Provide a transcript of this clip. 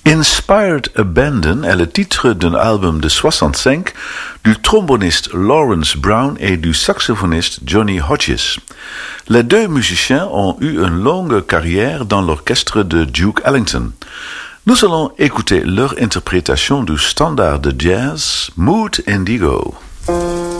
Inspired Abandon est le titre d'un album de 65 du tromboniste Lawrence Brown et du saxophoniste Johnny Hodges. Les deux musiciens ont eu une longue carrière dans l'orchestre de Duke Ellington. Nous allons écouter leur interprétation du standard de jazz Mood Indigo.